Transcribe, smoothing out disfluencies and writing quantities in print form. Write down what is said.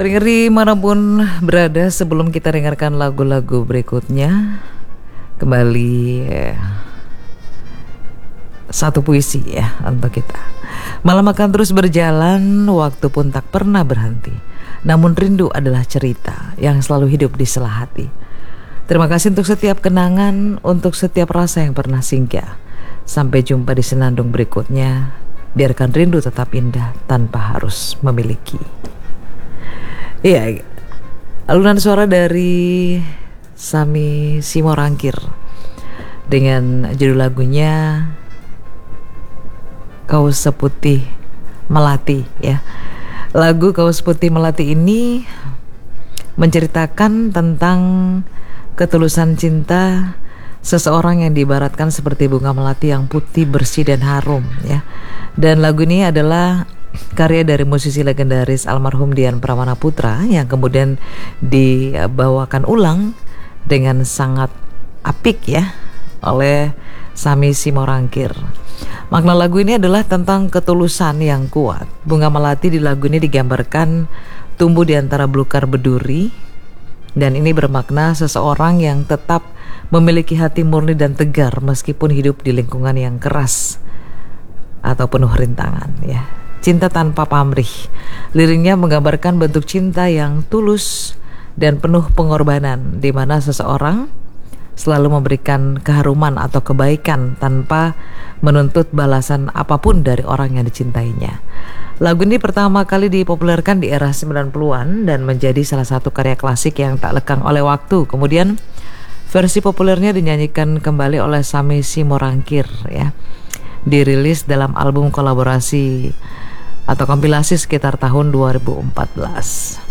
Ngeri manapun berada, sebelum kita dengarkan lagu-lagu berikutnya, kembali satu puisi ya untuk kita. Malam akan terus berjalan, waktu pun tak pernah berhenti. Namun rindu adalah cerita yang selalu hidup di sela hati. Terima kasih untuk setiap kenangan, untuk setiap rasa yang pernah singgah. Sampai jumpa di senandung berikutnya. Biarkan rindu tetap indah tanpa harus memiliki. Iya, alunan suara dari Sami Simorangkir dengan judul lagunya Kau Seputih Melati ya. Lagu Kau Seputih Melati ini menceritakan tentang ketulusan cinta seseorang yang diibaratkan seperti bunga melati yang putih, bersih dan harum ya. Dan lagu ini adalah karya dari musisi legendaris almarhum Dian Pramana Putra yang kemudian dibawakan ulang dengan sangat apik ya oleh Sami Simorangkir. Makna lagu ini adalah tentang ketulusan yang kuat. Bunga melati di lagu ini digambarkan tumbuh di antara belukar berduri, dan ini bermakna seseorang yang tetap memiliki hati murni dan tegar meskipun hidup di lingkungan yang keras atau penuh rintangan ya. Cinta tanpa pamrih. Liriknya menggambarkan bentuk cinta yang tulus dan penuh pengorbanan, di mana seseorang selalu memberikan keharuman atau kebaikan tanpa menuntut balasan apapun dari orang yang dicintainya. Lagu ini pertama kali dipopulerkan di era 90-an dan menjadi salah satu karya klasik yang tak lekang oleh waktu. Kemudian versi populernya dinyanyikan kembali oleh Sami Simorangkir ya. Dirilis dalam album kolaborasi atau kompilasi sekitar tahun 2014.